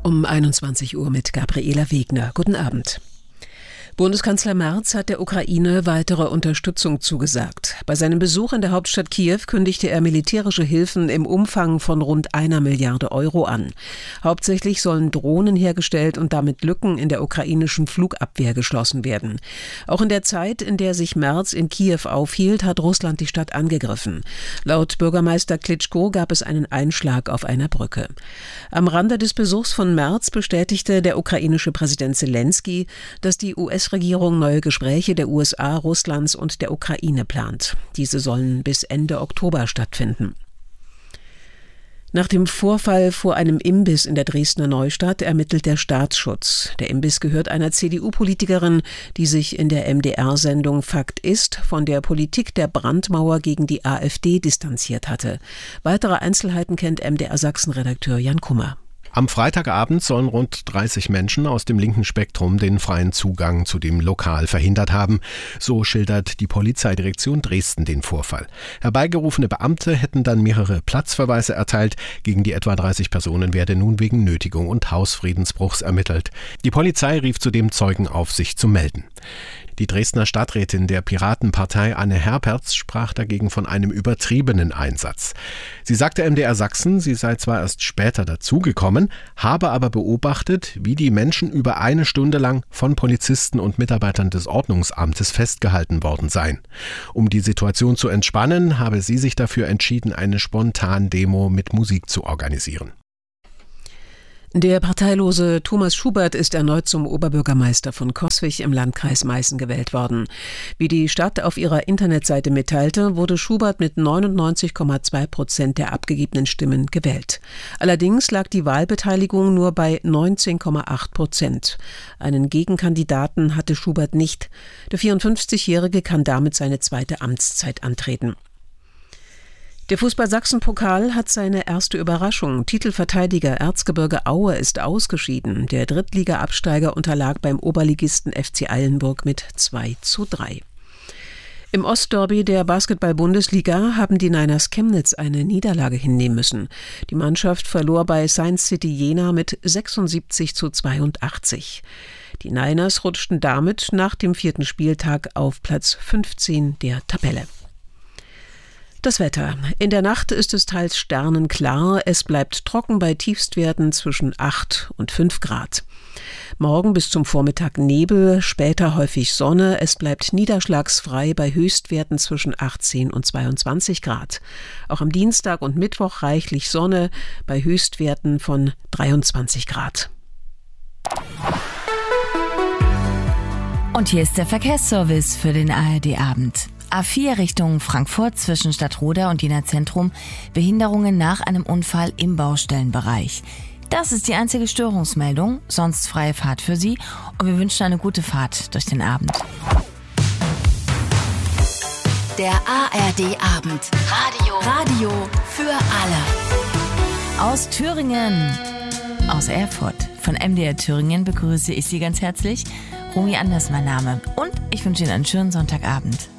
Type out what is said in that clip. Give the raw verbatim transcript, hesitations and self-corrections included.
Um einundzwanzig Uhr mit Gabriela Wegner. Guten Abend. Bundeskanzler Merz hat der Ukraine weitere Unterstützung zugesagt. Bei seinem Besuch in der Hauptstadt Kiew kündigte er militärische Hilfen im Umfang von rund einer Milliarde Euro an. Hauptsächlich sollen Drohnen hergestellt und damit Lücken in der ukrainischen Flugabwehr geschlossen werden. Auch in der Zeit, in der sich Merz in Kiew aufhielt, hat Russland die Stadt angegriffen. Laut Bürgermeister Klitschko gab es einen Einschlag auf einer Brücke. Am Rande des Besuchs von Merz bestätigte der ukrainische Präsident Selenskyj, dass die U S-Regierung neue Gespräche der U S A, Russlands und der Ukraine plant. Diese sollen bis Ende Oktober stattfinden. Nach dem Vorfall vor einem Imbiss in der Dresdner Neustadt ermittelt der Staatsschutz. Der Imbiss gehört einer C D U-Politikerin, die sich in der M D R-Sendung Fakt ist von der Politik der Brandmauer gegen die AfD distanziert hatte. Weitere Einzelheiten kennt M D R Sachsen-Redakteur Jan Kummer. Am Freitagabend sollen rund dreißig Menschen aus dem linken Spektrum den freien Zugang zu dem Lokal verhindert haben. So schildert die Polizeidirektion Dresden den Vorfall. Herbeigerufene Beamte hätten dann mehrere Platzverweise erteilt. Gegen die etwa dreißig Personen werde nun wegen Nötigung und Hausfriedensbruchs ermittelt. Die Polizei rief zudem Zeugen auf, sich zu melden. Die Dresdner Stadträtin der Piratenpartei Anne Herperz sprach dagegen von einem übertriebenen Einsatz. Sie sagte M D R Sachsen, sie sei zwar erst später dazugekommen, habe aber beobachtet, wie die Menschen über eine Stunde lang von Polizisten und Mitarbeitern des Ordnungsamtes festgehalten worden seien. Um die Situation zu entspannen, habe sie sich dafür entschieden, eine Spontandemo mit Musik zu organisieren. Der parteilose Thomas Schubert ist erneut zum Oberbürgermeister von Coswig im Landkreis Meißen gewählt worden. Wie die Stadt auf ihrer Internetseite mitteilte, wurde Schubert mit neunundneunzig Komma zwei Prozent der abgegebenen Stimmen gewählt. Allerdings lag die Wahlbeteiligung nur bei neunzehn Komma acht Prozent. Einen Gegenkandidaten hatte Schubert nicht. Der vierundfünfzigjährige kann damit seine zweite Amtszeit antreten. Der Fußball-Sachsen-Pokal hat seine erste Überraschung. Titelverteidiger Erzgebirge Aue ist ausgeschieden. Der Drittliga-Absteiger unterlag beim Oberligisten F C Eilenburg mit zwei zu drei. Im Ostderby der Basketball-Bundesliga haben die Niners Chemnitz eine Niederlage hinnehmen müssen. Die Mannschaft verlor bei Science City Jena mit sechsundsiebzig zu zweiundachtzig. Die Niners rutschten damit nach dem vierten Spieltag auf Platz fünfzehn der Tabelle. Das Wetter. In der Nacht ist es teils sternenklar. Es bleibt trocken bei Tiefstwerten zwischen acht und fünf Grad. Morgen bis zum Vormittag Nebel, später häufig Sonne. Es bleibt niederschlagsfrei bei Höchstwerten zwischen achtzehn und zweiundzwanzig Grad. Auch am Dienstag und Mittwoch reichlich Sonne bei Höchstwerten von dreiundzwanzig Grad. Und hier ist der Verkehrsservice für den A R D-Abend. A vier Richtung Frankfurt zwischen Stadtroda und Jena Zentrum. Behinderungen nach einem Unfall im Baustellenbereich. Das ist die einzige Störungsmeldung, sonst freie Fahrt für Sie und wir wünschen eine gute Fahrt durch den Abend. Der A R D-Abend. Radio. Radio für alle. Aus Thüringen, aus Erfurt, von M D R Thüringen begrüße ich Sie ganz herzlich. Romy Anders mein Name und ich wünsche Ihnen einen schönen Sonntagabend.